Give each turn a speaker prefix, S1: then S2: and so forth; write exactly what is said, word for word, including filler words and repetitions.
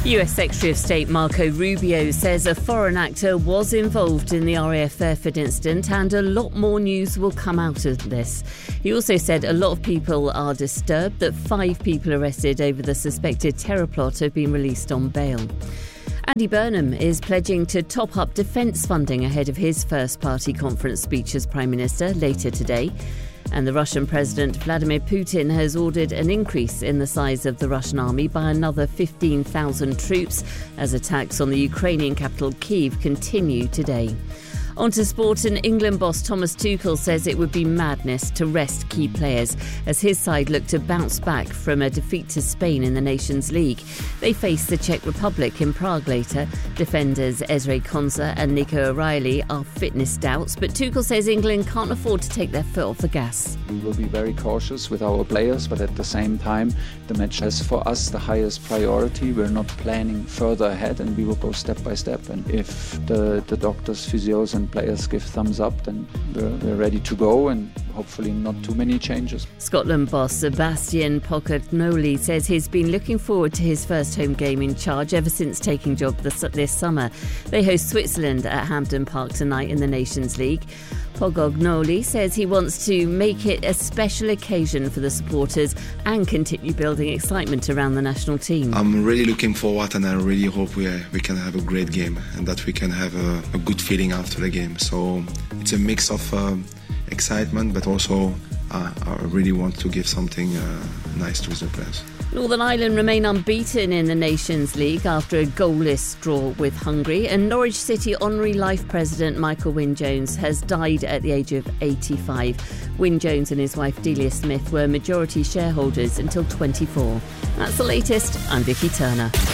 S1: U S Secretary of State Marco Rubio says a foreign actor was involved in the R A F Fairford incident and a lot more news will come out of this. He also said a lot of people are disturbed that five people arrested over the suspected terror plot have been released on bail. Andy Burnham is pledging to top up defence funding ahead of his first party conference speech as Prime Minister later today. And the Russian President Vladimir Putin has ordered an increase in the size of the Russian army by another fifteen thousand troops as attacks on the Ukrainian capital Kyiv continue today. On to sport, and England boss Thomas Tuchel says it would be madness to rest key players as his side look to bounce back from a defeat to Spain in the Nations League. They face the Czech Republic in Prague later. Defenders Ezri Konsa and Nico O'Reilly are fitness doubts, but Tuchel says England can't afford to take their foot off the gas.
S2: We will be very cautious with our players, but at the same time, the match has for us the highest priority. We're not planning further ahead, and we will go step by step. And if the, the doctors, physios and players give thumbs up, then we're, we're ready to go, and hopefully not too many changes.
S1: Scotland boss Sebastian Pocognoli says he's been looking forward to his first home game in charge ever since taking job this, this summer. They host Switzerland at Hampden Park tonight in the Nations League. Pocognoli says he wants to make it a special occasion for the supporters and continue building excitement around the national team.
S3: I'm really looking forward, and I really hope we we can have a great game and that we can have a, a good feeling after the game. So it's a mix of um, excitement, but also uh, I really want to give something uh, nice to the players.
S1: Northern Ireland remain unbeaten in the Nations League after a goalless draw with Hungary, and Norwich City Honorary Life President Michael Wynne-Jones has died at the age of eighty-five. Wynne-Jones and his wife Delia Smith were majority shareholders until twenty-four. That's the latest. I'm Vicky Turner.